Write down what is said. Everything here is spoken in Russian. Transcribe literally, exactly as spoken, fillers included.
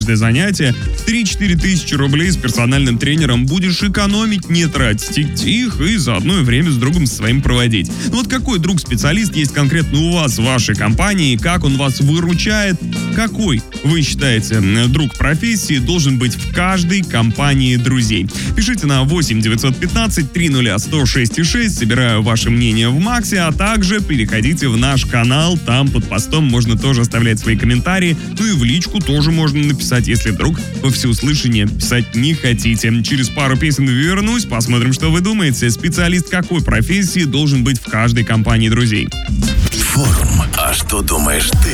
занятие, три-четыре тысячи рублей с персональным тренером будешь экономить, не тратить их и заодно и время с другом своим проводить. Ну вот какой друг-специалист есть конкретно у вас в вашей компании, как он вас выручает, какой, вы считаете, друг профессии должен быть в каждой компании друзей? Пишите на восемь девятьсот пятнадцать триста сто шесть и шесть, собираю ваше мнение в Максе, а также переходите в наш канал, там под постом можно тоже оставлять свои комментарии, ну и в личку тоже можно написать, если вдруг во всеуслышание писать не хотите. Через пару песен вернусь, посмотрим, что вы думаете. Специалист какой профессии должен быть в каждой компании друзей? Форум. А что думаешь ты?